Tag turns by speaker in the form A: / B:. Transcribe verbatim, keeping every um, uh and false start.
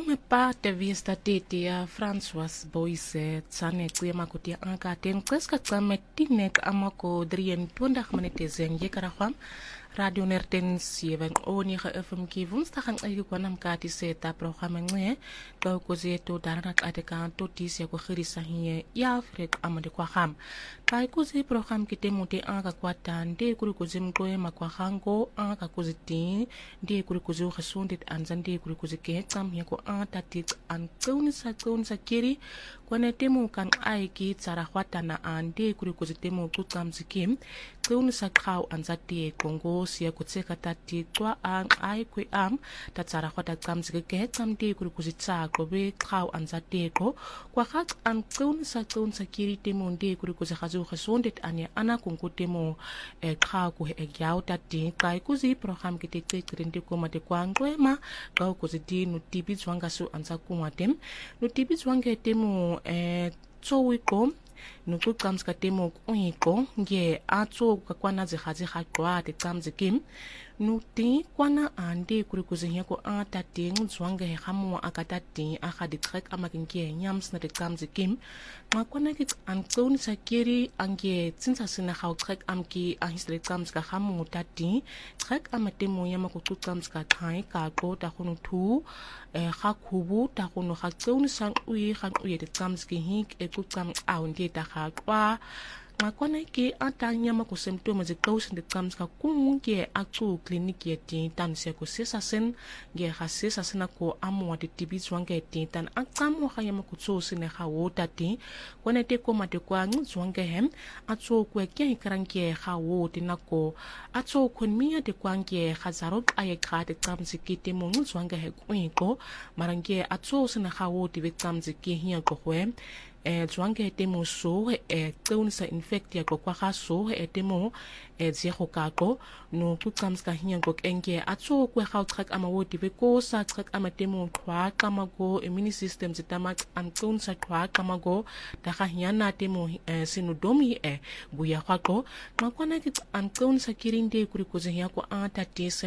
A: me parte vista titia François Boyse tsane kwema kutia anka ten kreska tsame tinek amako drieëntwintig minute zen yekaraham Radio Nerten zeven onige F M K woensdag aan eigen kwanam kati seta programma nge kau kozeto darak ateka totisia ko khirisa hiye ya Afrika amade kwa ham kai koze program kite mote anga kwata nde kuri koze mkoe makwa hango anga kozeti nde kuri koze gesondheid anzande kuri koze ke tsam hiye ko anta tit an tsauni sa tsauni sa kiri kwane temu kan aiki tsara kwata na ande kuri koze temu tutam zikim tsauni sa khau anzate kongo sia kutseka tati twa ang ai kwe am tatsara kwata tsamzike ke tsamde kuri kuzitsa kobe khau anzateko kwa khat an tsauni sa tsauni sa kiri temu nde kuri kuze khazu gesondheid anya ana kunkutemo e khau ku e gyau tati kai kuzi program kite tsekirinde ko mate kwangwema kau kuzidi nutibi zwanga su anzakumatem nutibi zwange temu e tsowiko nuku tsamska temo kuiko nge atso kakwana zikhazi khaqwa te tsamzikim nuti kwana ande kuri kuzinya ko atati ngzwanga he khamwa akatati akhadi trek amakinke nyams na te tsamzikim makwana ki antsoni sakiri ange tsinsa sina khaw trek amki a history tsamska khamu tati trek amatemo yama ko tsamska khai ka ko ta khunu thu e khakhubu ta khunu khatsoni sang ui khan ui te tsamski hik e ku tsam aunde ta khaqwa makwana ke atanya ma ko symptoms ze close the comes ka kunge atu clinic yeti tan se ko sesa sen ge ha sesa sena ko amwa de tibi zwange ti tan atsamu ga yama ko tso sene ga wota ti kone te ko mate kwa ngzwange hem atso ko ke ikranke ga woti nako atso ko miya de kwange ga zaro aye ga de tsamsi kite mo ngzwange he ko marange atso sene ga woti be tsamsi ki hiya ko hwe e zwange temo so e tsauni sa infect ya ko kwa ga so e temo e zego kako no kutsamska hinya ko enge atso ko ga trek amawoti be ko sa trek amatemo khwa kamago immune system zitama antun sa khwa kamago da ga hiana temo sinodomi e buya kwako makwana ki antun sa kirinde kuri ko zehya ko ata